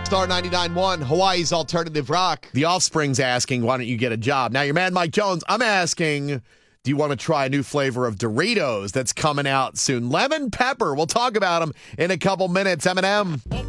Star 99.1, Hawaii's alternative rock. The Offspring's asking, why don't you get a job? Now, your man Mike Jones, I'm asking, do you want to try a new flavor of Doritos that's coming out soon? Lemon pepper. We'll talk about them in a couple minutes. Eminem.